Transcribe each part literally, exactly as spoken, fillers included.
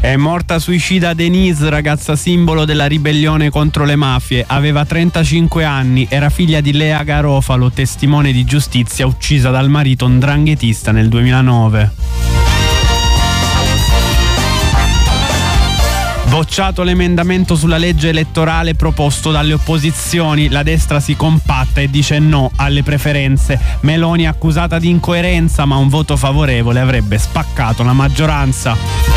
È morta suicida Denise, ragazza simbolo della ribellione contro le mafie. Aveva trentacinque anni, era figlia di Lea Garofalo, testimone di giustizia, uccisa dal marito ndranghetista nel duemilanove. Bocciato l'emendamento sulla legge elettorale proposto dalle opposizioni, la destra si compatta e dice no alle preferenze. Meloni accusata di incoerenza, ma un voto favorevole avrebbe spaccato la maggioranza.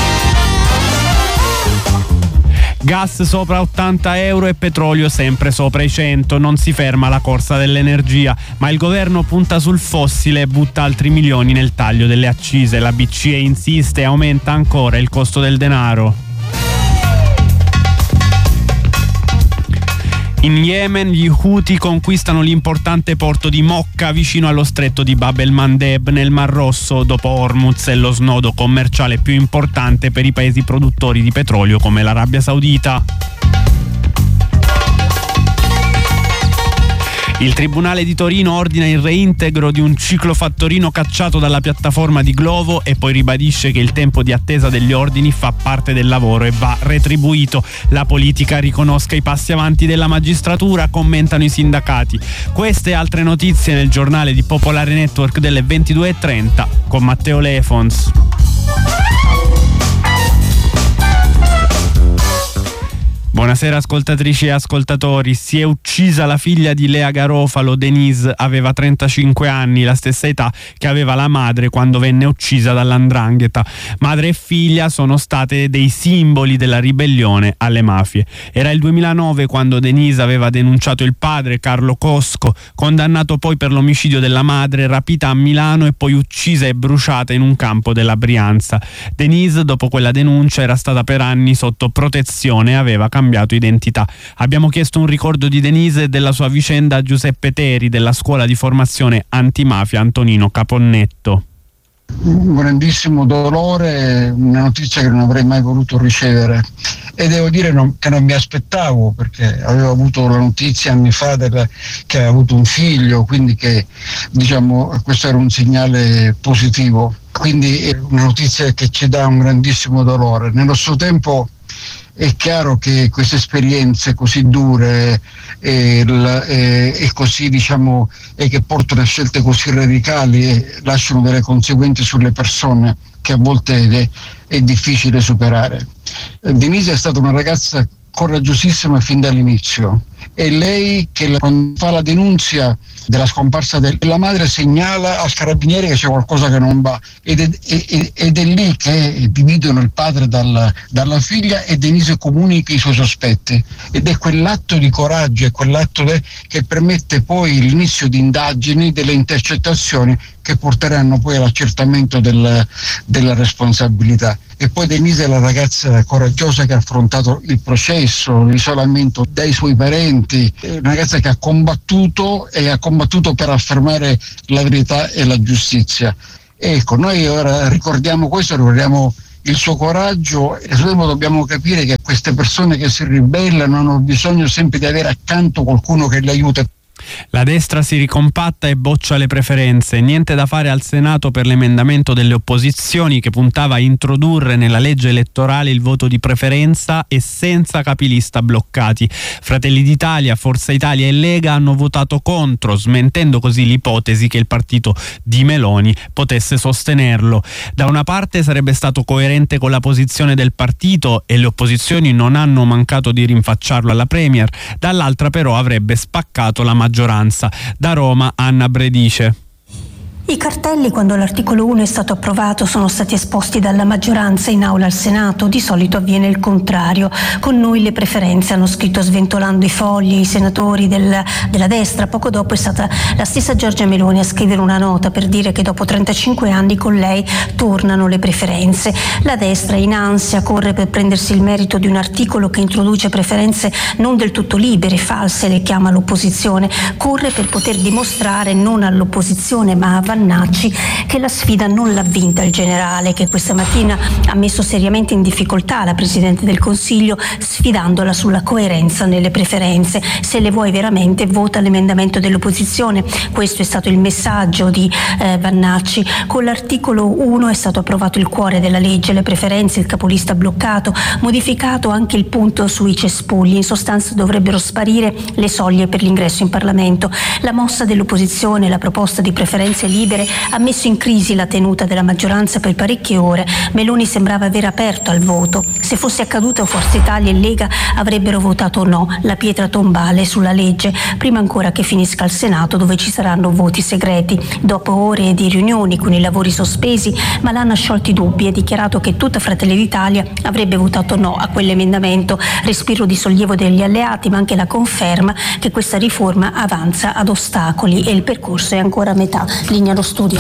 Gas sopra ottanta euro e petrolio sempre sopra i cento. Non si ferma la corsa dell'energia, ma il governo punta sul fossile e butta altri milioni nel taglio delle accise. La B C E insiste e aumenta ancora il costo del denaro. In Yemen gli Houthi conquistano l'importante porto di Mocca vicino allo stretto di Bab el-Mandeb nel Mar Rosso. Dopo Hormuz è lo snodo commerciale più importante per i paesi produttori di petrolio come l'Arabia Saudita. Il Tribunale di Torino ordina il reintegro di un ciclofattorino cacciato dalla piattaforma di Glovo e poi ribadisce che il tempo di attesa degli ordini fa parte del lavoro e va retribuito. La politica riconosca i passi avanti della magistratura, commentano i sindacati. Queste e altre notizie nel giornale di Popolare Network delle ventidue e trenta con Matteo Lefons. Buonasera ascoltatrici e ascoltatori. Si è uccisa la figlia di Lea Garofalo, Denise, aveva trentacinque anni, la stessa età che aveva la madre quando venne uccisa dall'andrangheta. Madre e figlia sono state dei simboli della ribellione alle mafie. Era il duemilanove quando Denise aveva denunciato il padre, Carlo Cosco, condannato poi per l'omicidio della madre, rapita a Milano e poi uccisa e bruciata in un campo della Brianza. Denise, dopo quella denuncia, era stata per anni sotto protezione e aveva cambiato identità. Abbiamo chiesto un ricordo di Denise e della sua vicenda a Giuseppe Teri della scuola di formazione antimafia Antonino Caponnetto. Un grandissimo dolore, una notizia che non avrei mai voluto ricevere e devo dire non, che non mi aspettavo, perché avevo avuto la notizia anni fa del, che aveva avuto un figlio, quindi che diciamo questo era un segnale positivo, quindi è una notizia che ci dà un grandissimo dolore. Nello stesso tempo è chiaro che queste esperienze così dure e, e, e così diciamo e che portano a scelte così radicali e lasciano delle conseguenze sulle persone che a volte è, è difficile superare. Denise è stata una ragazza coraggiosissima fin dall'inizio e lei che quando fa la denunzia della scomparsa della madre segnala al carabiniere che c'è qualcosa che non va ed è, ed, ed è lì che dividono il padre dalla, dalla figlia e Denise comunica i suoi sospetti ed è quell'atto di coraggio e quell'atto de, che permette poi l'inizio di indagini, delle intercettazioni che porteranno poi all'accertamento del, della responsabilità. E poi Denise è la ragazza coraggiosa che ha affrontato il processo, l'isolamento dai suoi parenti, è una ragazza che ha combattuto e ha combattuto per affermare la verità e la giustizia. Ecco, noi ora ricordiamo questo, ricordiamo il suo coraggio e dobbiamo capire che queste persone che si ribellano hanno bisogno sempre di avere accanto qualcuno che le aiuta. La destra si ricompatta e boccia le preferenze. Niente da fare al Senato per l'emendamento delle opposizioni che puntava a introdurre nella legge elettorale il voto di preferenza e senza capilista bloccati. Fratelli d'Italia, Forza Italia e Lega hanno votato contro, smentendo così l'ipotesi che il partito di Meloni potesse sostenerlo. Da una parte sarebbe stato coerente con la posizione del partito e le opposizioni non hanno mancato di rinfacciarlo alla Premier, dall'altra però avrebbe spaccato la maggioranza. Da Roma, Anna Bredice. I cartelli, quando l'articolo uno è stato approvato, sono stati esposti dalla maggioranza in aula al Senato. Di solito avviene il contrario. Con noi le preferenze, hanno scritto sventolando i fogli i senatori del, della destra. Poco dopo è stata la stessa Giorgia Meloni a scrivere una nota per dire che dopo trentacinque anni con lei tornano le preferenze. La destra, in ansia, corre per prendersi il merito di un articolo che introduce preferenze non del tutto libere, false, le chiama l'opposizione. Corre per poter dimostrare non all'opposizione ma a Vannacci che la sfida non l'ha vinta il generale, che questa mattina ha messo seriamente in difficoltà la Presidente del Consiglio sfidandola sulla coerenza nelle preferenze. Se le vuoi veramente, vota l'emendamento dell'opposizione. Questo è stato il messaggio di eh, Vannacci. Con l'articolo uno è stato approvato il cuore della legge, le preferenze, il capolista bloccato, modificato anche il punto sui cespugli. In sostanza dovrebbero sparire le soglie per l'ingresso in Parlamento. La mossa dell'opposizione, la proposta di preferenze libere, ha messo in crisi la tenuta della maggioranza per parecchie ore. Meloni sembrava aver aperto al voto. Se fosse accaduto, Forza Italia e Lega avrebbero votato no, la pietra tombale sulla legge, prima ancora che finisca al Senato, dove ci saranno voti segreti. Dopo ore di riunioni con i lavori sospesi, Malan ha sciolto i dubbi e dichiarato che tutta Fratelli d'Italia avrebbe votato no a quell'emendamento. Respiro di sollievo degli alleati, ma anche la conferma che questa riforma avanza ad ostacoli e il percorso è ancora a metà. Linea allo studio.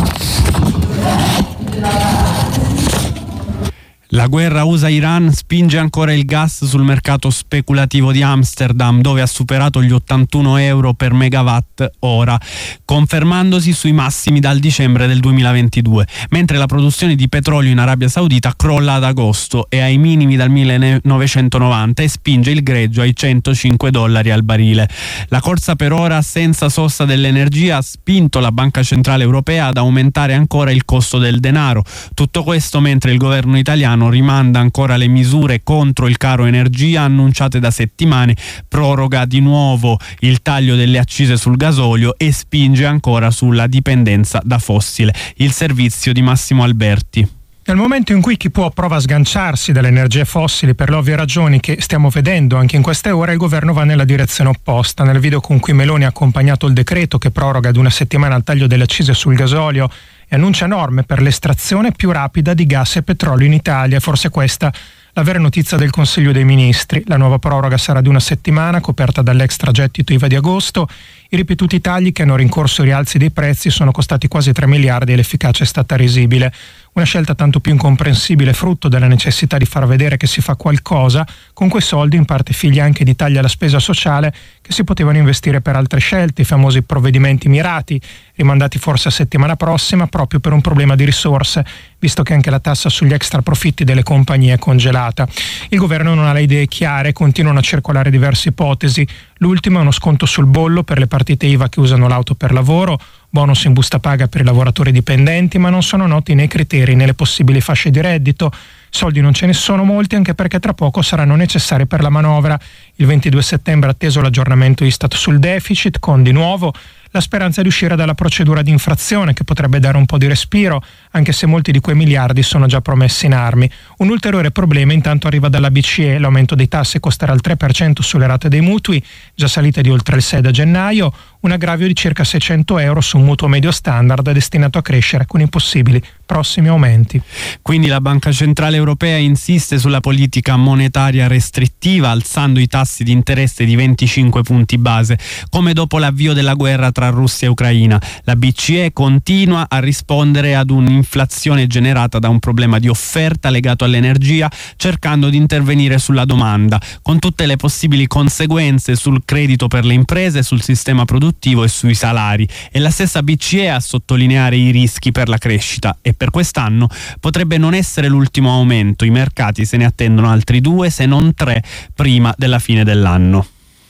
La guerra U S A-Iran spinge ancora il gas sul mercato speculativo di Amsterdam, dove ha superato gli ottantuno euro per megawatt ora, confermandosi sui massimi dal dicembre del duemilaventidue, mentre la produzione di petrolio in Arabia Saudita crolla ad agosto e ai minimi dal millenovecentonovanta e spinge il greggio ai centocinque dollari al barile. La corsa per ora senza sosta dell'energia ha spinto la Banca Centrale Europea ad aumentare ancora il costo del denaro. Tutto questo mentre il governo italiano rimanda ancora le misure contro il caro energia annunciate da settimane, proroga di nuovo il taglio delle accise sul gasolio e spinge ancora sulla dipendenza da fossile. Il servizio di Massimo Alberti. Nel momento in cui chi può prova a sganciarsi dalle energie fossili per le ovvie ragioni che stiamo vedendo anche in queste ore, il governo va nella direzione opposta. Nel video con cui Meloni ha accompagnato il decreto che proroga ad una settimana il taglio delle accise sul gasolio e annuncia norme per l'estrazione più rapida di gas e petrolio in Italia. Forse questa la vera notizia del Consiglio dei Ministri. La nuova proroga sarà di una settimana, coperta dall'extragettito I V A di agosto. I ripetuti tagli che hanno rincorso i rialzi dei prezzi sono costati quasi tre miliardi e l'efficacia è stata risibile. Una scelta tanto più incomprensibile, frutto della necessità di far vedere che si fa qualcosa con quei soldi, in parte figli anche di tagli alla spesa sociale, che si potevano investire per altre scelte, i famosi provvedimenti mirati, rimandati forse a settimana prossima proprio per un problema di risorse, visto che anche la tassa sugli extra profitti delle compagnie è congelata. Il governo non ha le idee chiare, continuano a circolare diverse ipotesi. L'ultima è uno sconto sul bollo per le partite I V A che usano l'auto per lavoro, bonus in busta paga per i lavoratori dipendenti, ma non sono noti né i criteri né le possibili fasce di reddito. Soldi non ce ne sono molti, anche perché tra poco saranno necessari per la manovra. Il ventidue settembre è atteso l'aggiornamento Istat sul deficit, con di nuovo la speranza di uscire dalla procedura di infrazione, che potrebbe dare un po' di respiro, anche se molti di quei miliardi sono già promessi in armi. Un ulteriore problema intanto arriva dalla B C E. L'aumento dei tassi costerà il tre per cento sulle rate dei mutui, già salite di oltre il sei da gennaio, un aggravio di circa seicento euro su un mutuo medio standard destinato a crescere con i possibili prossimi aumenti. Quindi la Banca Centrale Europea insiste sulla politica monetaria restrittiva, alzando i tassi di interesse di venticinque punti base, come dopo l'avvio della guerra tra Russia e Ucraina. La B C E continua a rispondere ad un'inflazione generata da un problema di offerta legato all'energia, cercando di intervenire sulla domanda, con tutte le possibili conseguenze sul credito per le imprese, sul sistema produttivo e sui salari. E la stessa B C E a sottolineare i rischi per la crescita, e per quest'anno potrebbe non essere l'ultimo aumento. I mercati se ne attendono altri due, se non tre, prima della fine dell'anno.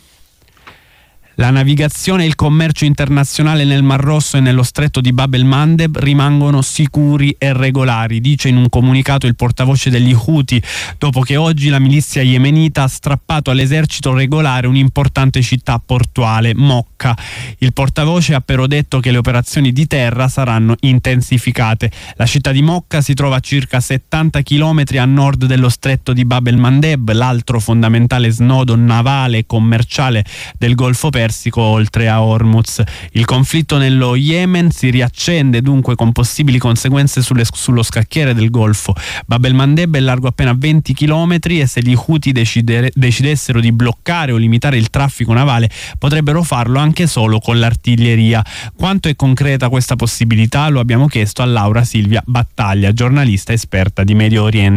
La navigazione e il commercio internazionale nel Mar Rosso e nello stretto di Bab el-Mandeb rimangono sicuri e regolari, dice in un comunicato il portavoce degli Houthi, dopo che oggi la milizia yemenita ha strappato all'esercito regolare un'importante città portuale, Mocca. Il portavoce ha però detto che le operazioni di terra saranno intensificate. La città di Mocca si trova a circa settanta chilometri a nord dello stretto di Bab el-Mandeb, l'altro fondamentale snodo navale e commerciale del Golfo Persico oltre a Hormuz. Il conflitto nello Yemen si riaccende dunque con possibili conseguenze sulle, sullo scacchiere del Golfo. Bab el-Mandeb è largo appena venti chilometri e se gli Houthi decidere, decidessero di bloccare o limitare il traffico navale potrebbero farlo anche solo con l'artiglieria. Quanto è concreta questa possibilità lo abbiamo chiesto a Laura Silvia Battaglia, giornalista esperta di Medio Oriente.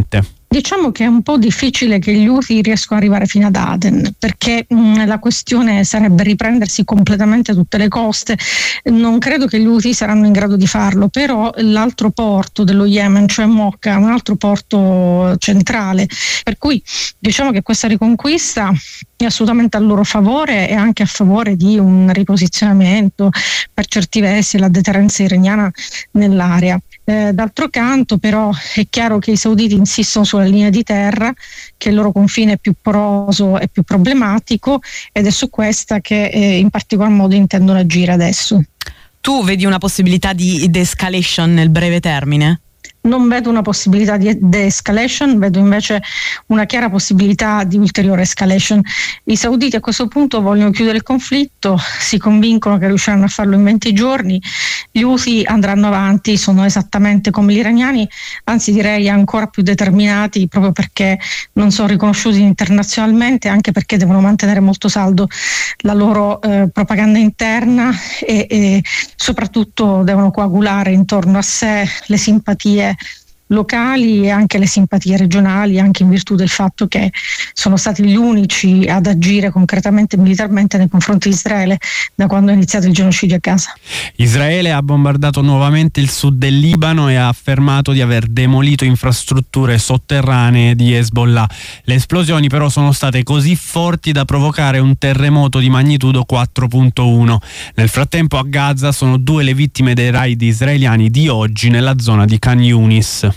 Diciamo che è un po' difficile che gli Houthi riescano ad arrivare fino ad Aden, perché mh, la questione sarebbe riprendersi completamente tutte le coste. Non credo che gli Houthi saranno in grado di farlo, però l'altro porto dello Yemen, cioè Mocca, è un altro porto centrale, per cui diciamo che questa riconquista è assolutamente a loro favore e anche a favore di un riposizionamento per certi versi la deterrenza iraniana nell'area. Eh, d'altro canto però è chiaro che i sauditi insistono sulla linea di terra, che il loro confine è più poroso e più problematico, ed è su questa che eh, in particolar modo intendono agire adesso. Tu vedi una possibilità di de-escalation nel breve termine? Non vedo una possibilità di de-escalation, vedo invece una chiara possibilità di ulteriore escalation. I sauditi a questo punto vogliono chiudere il conflitto, si convincono che riusciranno a farlo in venti giorni, gli Houthi andranno avanti, sono esattamente come gli iraniani, anzi direi ancora più determinati, proprio perché non sono riconosciuti internazionalmente, anche perché devono mantenere molto saldo la loro eh, propaganda interna e, e soprattutto devono coagulare intorno a sé le simpatie locali e anche le simpatie regionali, anche in virtù del fatto che sono stati gli unici ad agire concretamente militarmente nei confronti di Israele da quando è iniziato il genocidio a Gaza. Israele ha bombardato nuovamente il sud del Libano e ha affermato di aver demolito infrastrutture sotterranee di Hezbollah. Le esplosioni però sono state così forti da provocare un terremoto di magnitudo quattro virgola uno. Nel frattempo a Gaza sono due le vittime dei raid israeliani di oggi nella zona di Khan Yunis.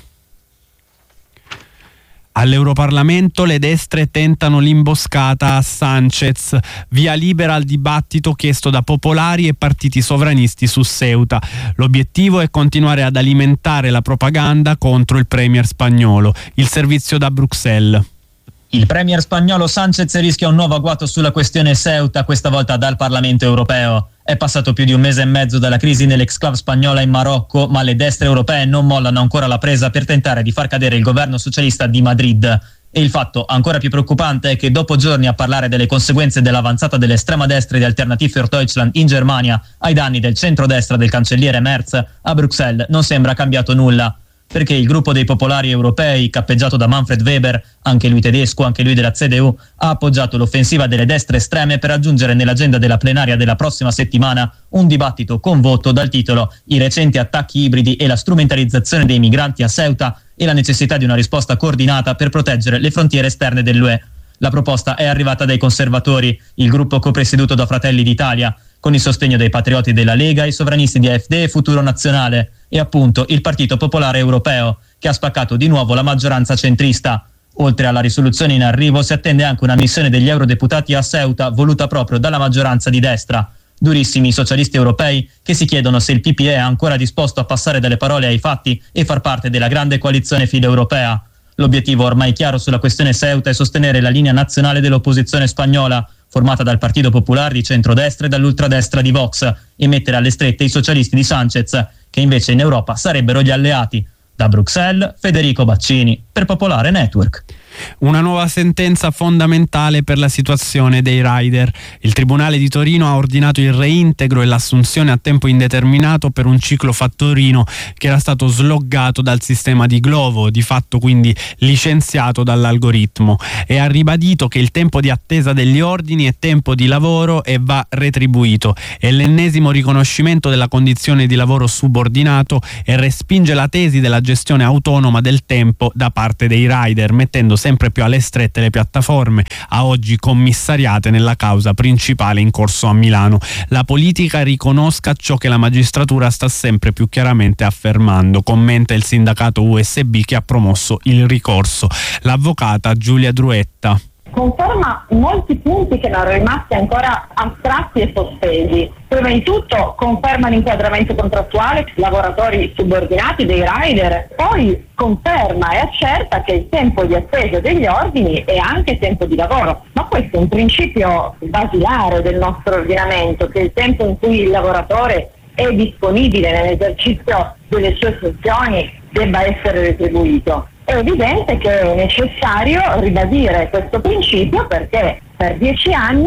All'Europarlamento le destre tentano l'imboscata a Sánchez, via libera al dibattito chiesto da popolari e partiti sovranisti su Ceuta. L'obiettivo è continuare ad alimentare la propaganda contro il premier spagnolo. Il servizio da Bruxelles. Il premier spagnolo Sánchez rischia un nuovo agguato sulla questione Ceuta, questa volta dal Parlamento europeo. È passato più di un mese e mezzo dalla crisi nell'exclave spagnola in Marocco, ma le destre europee non mollano ancora la presa per tentare di far cadere il governo socialista di Madrid. E il fatto ancora più preoccupante è che dopo giorni a parlare delle conseguenze dell'avanzata dell'estrema destra di Alternative für Deutschland in Germania ai danni del centrodestra del cancelliere Merz, a Bruxelles non sembra cambiato nulla. Perché il gruppo dei popolari europei, cappeggiato da Manfred Weber, anche lui tedesco, anche lui della C D U, ha appoggiato l'offensiva delle destre estreme per aggiungere nell'agenda della plenaria della prossima settimana un dibattito con voto dal titolo I recenti attacchi ibridi e la strumentalizzazione dei migranti a Ceuta e la necessità di una risposta coordinata per proteggere le frontiere esterne dell'U E. La proposta è arrivata dai conservatori, il gruppo copresieduto da Fratelli d'Italia, con il sostegno dei patrioti della Lega, i sovranisti di A F D e Futuro Nazionale e appunto il Partito Popolare Europeo, che ha spaccato di nuovo la maggioranza centrista. Oltre alla risoluzione in arrivo si attende anche una missione degli eurodeputati a Ceuta voluta proprio dalla maggioranza di destra. Durissimi i socialisti europei che si chiedono se il P P E è ancora disposto a passare dalle parole ai fatti e far parte della grande coalizione filoeuropea. L'obiettivo ormai chiaro sulla questione Ceuta è sostenere la linea nazionale dell'opposizione spagnola, formata dal Partito Popolare di centrodestra e dall'ultradestra di Vox, e mettere alle strette i socialisti di Sánchez, che invece in Europa sarebbero gli alleati. Da Bruxelles, Federico Baccini, per Popolare Network. Una nuova sentenza fondamentale per la situazione dei rider. Il Tribunale di Torino ha ordinato il reintegro e l'assunzione a tempo indeterminato per un ciclofattorino che era stato sloggato dal sistema di Glovo, di fatto quindi licenziato dall'algoritmo, e ha ribadito che il tempo di attesa degli ordini è tempo di lavoro e va retribuito. È l'ennesimo riconoscimento della condizione di lavoro subordinato e respinge la tesi della gestione autonoma del tempo da parte dei rider, mettendo sempre più alle strette le piattaforme, a oggi commissariate nella causa principale in corso a Milano. La politica riconosca ciò che la magistratura sta sempre più chiaramente affermando, commenta il sindacato U S B che ha promosso il ricorso. L'avvocata Giulia Druetta. Conferma molti punti che erano rimasti ancora astratti e sospesi. Prima di tutto conferma l'inquadramento contrattuale lavoratori subordinati dei rider, poi conferma e accerta che il tempo di attesa degli ordini è anche tempo di lavoro. Ma questo è un principio basilare del nostro ordinamento, che il tempo in cui il lavoratore è disponibile nell'esercizio delle sue funzioni debba essere retribuito. È evidente che è necessario ribadire questo principio perché per dieci anni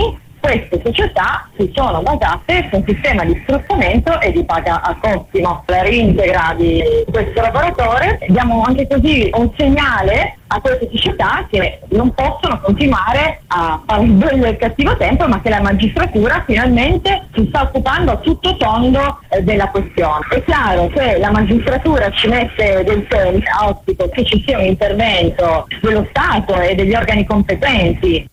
queste società si sono basate su un sistema di sfruttamento e di paga a cottimo. La reintegra di questo lavoratore, diamo anche così un segnale a queste società che non possono continuare a fare il bello e il cattivo tempo, ma che la magistratura finalmente si sta occupando a tutto tondo eh, della questione. È chiaro che la magistratura ci mette del tempo, auspico che ci sia un intervento dello Stato e degli organi competenti